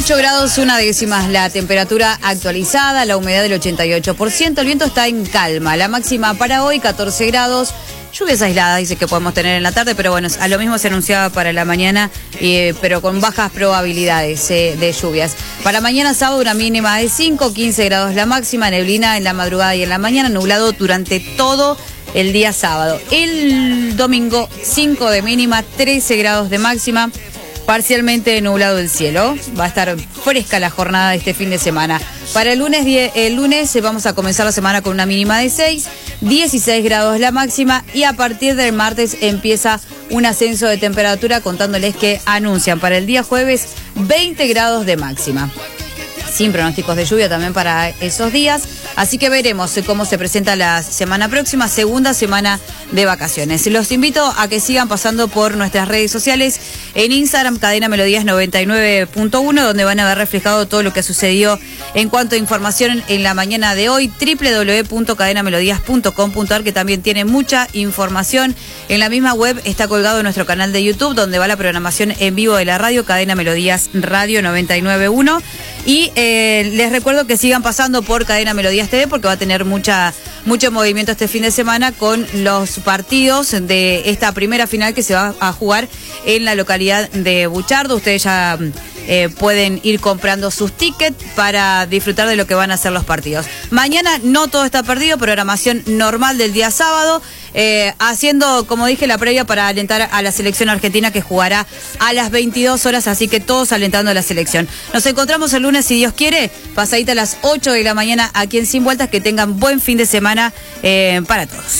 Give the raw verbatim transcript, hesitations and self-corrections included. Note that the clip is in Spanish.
ocho grados una décimas la temperatura actualizada, la humedad del ochenta y ocho por ciento, el viento está en calma, la máxima para hoy catorce grados, lluvias aisladas dice que podemos tener en la tarde, pero bueno, a lo mismo se anunciaba para la mañana, eh, pero con bajas probabilidades eh, de lluvias. Para mañana sábado una mínima de cinco, quince grados la máxima, neblina en la madrugada y en la mañana, nublado durante todo el día sábado. El domingo cinco de mínima, trece grados de máxima. Parcialmente nublado el cielo, va a estar fresca la jornada de este fin de semana. Para el lunes, el lunes vamos a comenzar la semana con una mínima de seis, dieciséis grados la máxima y a partir del martes empieza un ascenso de temperatura contándoles que anuncian para el día jueves veinte grados de máxima. Sin pronósticos de lluvia también para esos días, así que veremos cómo se presenta la semana próxima, segunda semana de vacaciones. Los invito a que sigan pasando por nuestras redes sociales, en Instagram, Cadena Melodías noventa y nueve punto uno, donde van a ver reflejado todo lo que sucedió en cuanto a información en la mañana de hoy, doble u doble u doble u punto cadena melodías punto com punto a r, que también tiene mucha información. En la misma web está colgado nuestro canal de YouTube, donde va la programación en vivo de la radio, Cadena Melodías Radio noventa y nueve punto uno. Y eh, les recuerdo que sigan pasando por Cadena Melodías T V porque va a tener mucha mucho movimiento este fin de semana con los partidos de esta primera final que se va a jugar en la localidad de Buchardo. Ustedes ya eh, pueden ir comprando sus tickets para disfrutar de lo que van a ser los partidos. Mañana no todo está perdido, programación normal del día sábado, eh, haciendo, como dije, la previa para alentar a la selección argentina que jugará a las veintidós horas, así que todos alentando a la selección. Nos encontramos el lunes, si Dios quiere, pasadita a las ocho de la mañana aquí en Sin Vueltas. Que tengan buen fin de semana eh, para todos.